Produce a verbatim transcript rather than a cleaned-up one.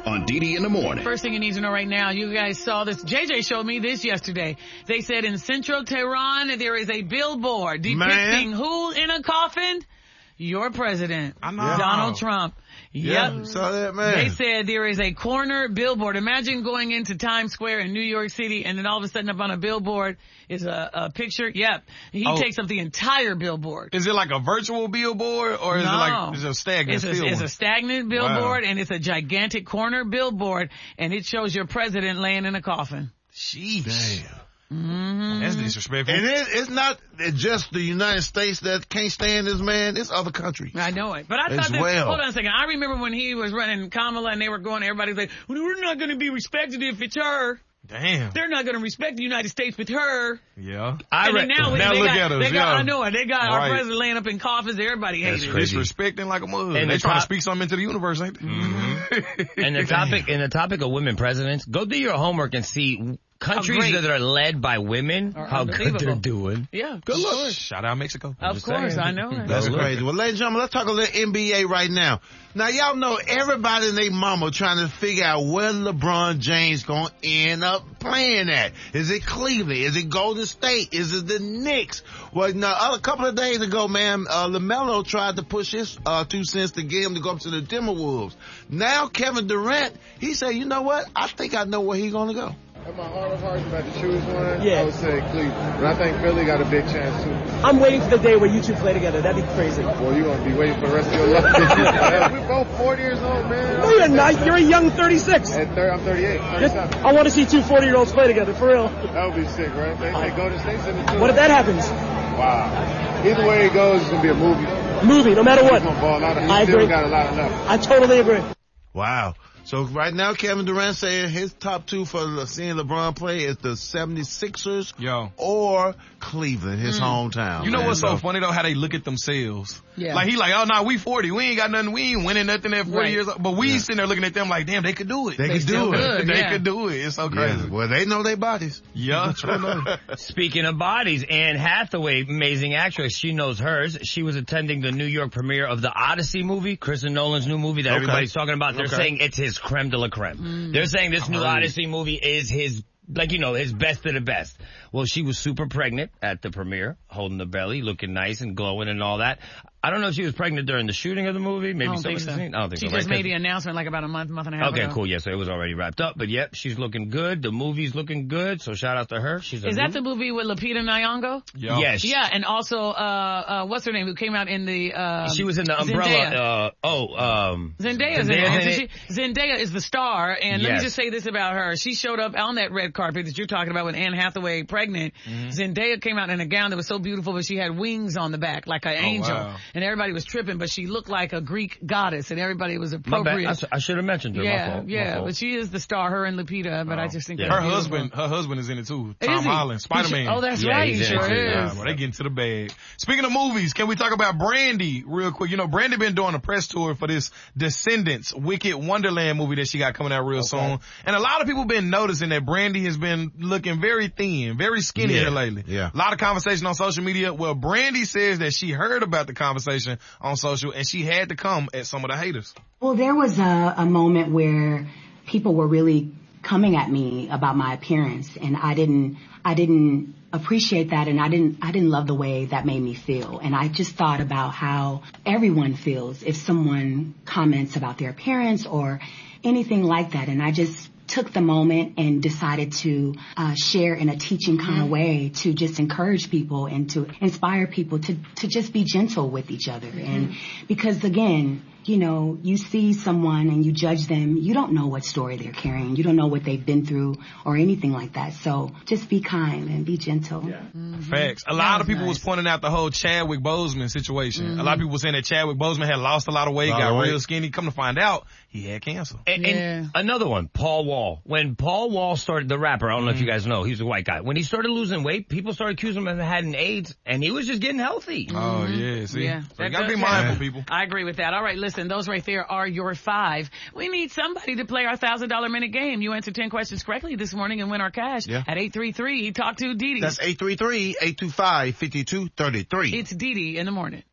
on D D in the morning. First thing you need to know right now, you guys saw this. J J showed me this yesterday. They said in central Tehran there is a billboard depicting Man. who in a coffin? Your president, I know. Donald Trump. Yeah, Yep. saw that, man. They said there is a corner billboard. Imagine going into Times Square in New York City and then all of a sudden up on a billboard is a, a picture. Yep. He Oh. takes up the entire billboard. Is it like a virtual billboard or is No. it like is it a stagnant It's a, still it's one? a stagnant billboard and it's a gigantic corner billboard and it shows your president laying in a coffin. Sheesh. Damn. Mm-hmm. That's disrespectful. And it, it's not just the United States that can't stand this man. It's other countries. I know it. But I As thought that, well. hold on a second. I remember when he was running Kamala and they were going, everybody's like, well, we're not going to be respected if it's her. Damn. They're not going to respect the United States with her. Yeah. I and then re- now, now they look got, at us, They got, yeah. I know it. They got our Right. president laying up in coffins. Everybody hates That's it. crazy. Disrespecting like a mug. And They the trying top- to speak something into the universe, ain't they? Mm-hmm. And the topic, and the topic of women presidents, go do your homework and see countries great. that are led by women, Are how good they're unbelievable. doing. Yeah. Good of luck. course. Shout out Mexico. Of just course. saying. I know it. That's Go look. crazy. Well, ladies and gentlemen, let's talk a little N B A right now. Now, y'all know everybody and their mama trying to figure out where LeBron James going to end up playing at. Is it Cleveland? Is it Golden State? Is it the Knicks? Well, now, a couple of days ago, man, uh, LaMelo tried to push his uh, two cents to get him to go up to the Timberwolves. Now, Kevin Durant, he said, you know what? I think I know where he's going to go. At my heart of hearts, if I had to choose one, Yeah. I would say Cleveland. But I think Philly got a big chance too. I'm waiting for the day where you two play together. That'd be crazy. Well, you're going to be waiting for the rest of your life. We're both forty years old, man. No, you're not. You're a young thirty-six. At thir- I'm thirty-eight, Just- thirty-seven. I want to see two forty-year-olds play together, for real. That would be sick, right? They say go to State's in the two. What if that happens? Wow. Either way it goes, it's going to be a movie. Movie, no matter He's what. going to ball out. He's I still agree. got a lot left. I totally agree. Wow. So right now, Kevin Durant saying his top two for seeing LeBron play is the seventy-sixers Yo. or Cleveland, his hometown. You know man. what's so So- funny though? How they look at themselves. Yeah. Like he like, oh no, we forty. We ain't got nothing. We ain't winning nothing at forty Right. years old. But we sitting there looking at them like, damn, they could do it. They, They could still do it. could. they yeah. could do it. It's so Yeah. crazy. Well, they know their bodies. Yeah, sure enough. Speaking of bodies, Anne Hathaway, amazing actress, she knows hers. She was attending the New York premiere of the Odyssey movie, Christopher Nolan's new movie that Okay. everybody's talking about. They're Okay. saying it's his creme de la creme. Mm. They're saying this new heard. Odyssey movie is his, like, you know, his best of the best. Well, she was super pregnant at the premiere, holding the belly, looking nice and glowing and all that. I don't know if she was pregnant during the shooting of the movie. Maybe I don't some think of the so. scene. I don't think she so. just right? made the announcement like about a month, month and a half Okay, ago. cool. Yeah, so it was already wrapped up. But yep, she's looking good. The movie's looking good. So shout out to her. She's a Is that new- the movie with Lupita Nyong'o? Yo. Yes. Yeah, and also, uh, uh, what's her name, who came out in the, uh, She was in the Zendaya. umbrella. Uh, oh, um, Zendaya's in Zendaya's it. in She- it. Zendaya is the star, and let Yes. me just say this about her. She showed up on that red carpet that you're talking about with Anne Hathaway pregnant. Mm-hmm. Zendaya came out in a gown that was so beautiful, but she had wings on the back, like an angel. wow. And everybody was tripping, but she looked like a Greek goddess, and everybody was my bad. appropriate. I, s- I should have mentioned her. My yeah, fault. My yeah, fault. but she is the star, her and Lupita, but I just think Yeah. they're Her beautiful. husband, her husband is in it too. Is Tom he? Holland, Spider-Man. Oh, that's Yeah, right, he's he in sure it too, is. yeah. Yeah, well, they get into the bag. Speaking of movies, can we talk about Brandy real quick? You know, Brandy been doing a press tour for this Descendants, Wicked Wonderland movie that she got coming out real soon. And a lot of people been noticing that Brandy has been looking very thin, very skinny Yeah, here lately. yeah. A lot of conversation on social media. Well, Brandy says that she heard about the conversation on social and she had to come at some of the haters. Well, there was a, a moment where people were really coming at me about my appearance, and I didn't, I didn't appreciate that, and I didn't, I didn't love the way that made me feel. And I just thought about how everyone feels if someone comments about their appearance or anything like that. And I just took the moment and decided to uh, share in a teaching kind of way to just encourage people and to inspire people to, to just be gentle with each other. And because again, you know, you see someone and you judge them, you don't know what story they're carrying. You don't know what they've been through or anything like that. So just be kind and be gentle. Yeah. Facts. A lot was of people was nice. pointing out the whole Chadwick Boseman situation. Mm-hmm. A lot of people were saying that Chadwick Boseman had lost a lot of weight, Lot got of weight. real skinny. Come to find out, he had cancer. And, Yeah. and another one, Paul Wall. When Paul Wall started, the rapper, I don't know if you guys know, he's a white guy. When he started losing weight, people started accusing him of having AIDS, and he was just getting healthy. Oh, yeah. See? Yeah, So you that gotta be does mindful, happen. people. I agree with that. All right, listen, those right there are your five. We need somebody to play our one thousand dollars minute game. You answer ten questions correctly this morning and win our cash Yeah. at eight three three. Talk to Dee Dee. That's eight three three, eight two five, five two three three. It's Dee Dee in the morning.